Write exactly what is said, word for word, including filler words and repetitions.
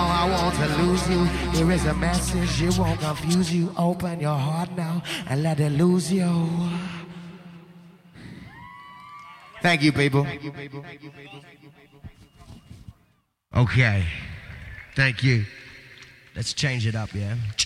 I want to lose you. Here is a message, it won't confuse you. Open your heart now and let it lose you. Thank you, people. Okay. Thank you. Let's change it up, yeah?